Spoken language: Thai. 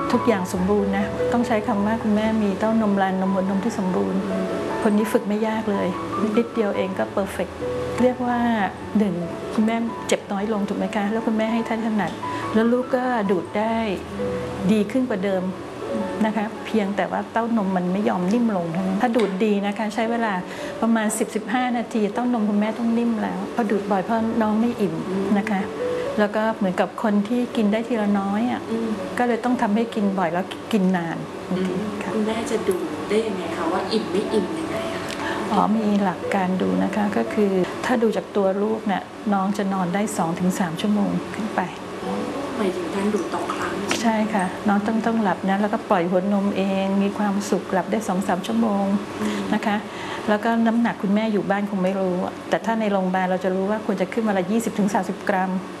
ทุกอย่างสมบูรณ์นะต้องใช้คำว่าคุณแม่มีเต้านมแลนนมหัวนมที่สมบูรณ์คนนี้ฝึกไม่ยากเลยนิดเดียวเองก็เพอร์เฟกต์เรียกว่าหนึ่งคุณแม่เจ็บน้อยลงถูกไหมคะแล้วคุณแม่ให้ท่านถนัดแล้วลูกก็ดูดได้ดีขึ้นกว่าเดิมนะคะเพียงแต่ว่าเต้านมมันไม่ยอมนิ่มลงถ้าดูดดีนะคะใช้เวลาประมาณ 10-15 นาทีเต้านมคุณแม่ต้องนิ่มแล้วพอดูดบ่อยเพราะน้องไม่อิ่มนะคะแล้วก็เหมือนกับคนที่กินได้ทีละน้อยอ่ะก็เลยต้องทำให้กินบ่อยแล้วกินนานคุณแม่จะดูได้ยังไงคะว่าอิ่มไม่อิ่มยังไงมีหลักการดูนะคะก็คือถ้าดูจากตัวลูกเนี่ยน้องจะนอนได้ 2-3 ชั่วโมงขึ้นไปหมายถึงการดูดต่อครั้งใช่ค่ะน้องต้องหลับนะแล้วก็ปล่อยหัวนมเองมีความสุขหลับได้ 2-3 ชั่วโมงนะคะแล้วก็น้ำหนักคุณแม่อยู่บ้านคงไม่รู้แต่ถ้าในโรงพยาบาลเราจะรู้ว่าควรจะขึ้นมาละ20-30 กรัม